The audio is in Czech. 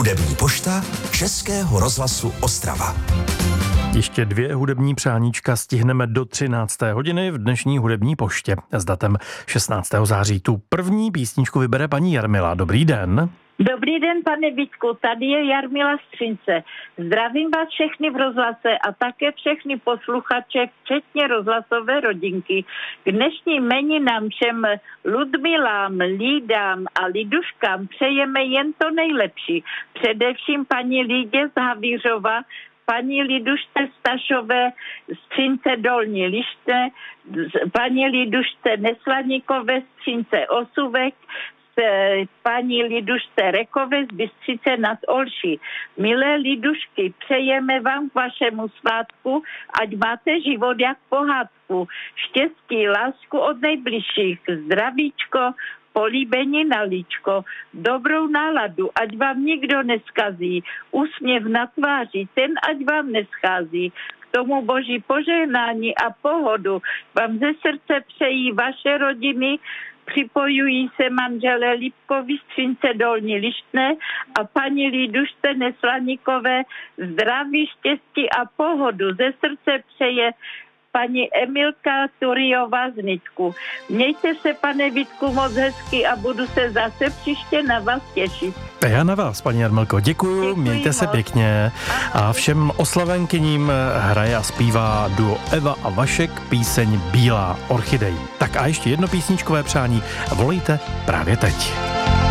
Hudební pošta Českého rozhlasu Ostrava. Ještě 2 hudební přáníčka stihneme do 13. hodiny v dnešní hudební poště s datem 16. září. Tu první písničku vybere paní Jarmila. Dobrý den. Dobrý den, pane Vítku, tady je Jarmila Střince. Zdravím vás všechny v rozhlase a také všechny posluchače, včetně rozhlasové rodinky. K dnešním jmeninám všem Ludmilám, Lídám a Liduškám přejeme jen to nejlepší. Především paní Lídě z Havířova, paní Lidušce Stašové Střince Dolní Lištné, paní Lidušce Neslaníkové Střince Osuvek, paní Lidušce Rekové z Bystřice nad Olší. Milé Lidušky, přejeme vám k vašemu svátku, ať máte život jak pohádku. Štěstí, lásku od nejbližších, zdravíčko, políbení na líčko, dobrou náladu, ať vám nikdo neskazí, úsměv na tváři, ten ať vám neschází. K tomu boží požehnání a pohodu vám ze srdce přejí vaše rodiny. Připojují se manželé Lipkovi Střince Dolní Lištné a paní Lidušce Neslaníkové zdraví, štěstí a pohodu. Ze srdce přeje paní Emilka Turiová z Nitku. Mějte se, pane Vítku, moc hezky a budu se zase příště na vás těšit. Já na vás, paní Jarmilko, děkuju, mějte se pěkně. A všem oslavenkyním hraje a zpívá duo Eva a Vašek píseň Bílá orchidej. Tak a ještě jedno písničkové přání. Volejte právě teď.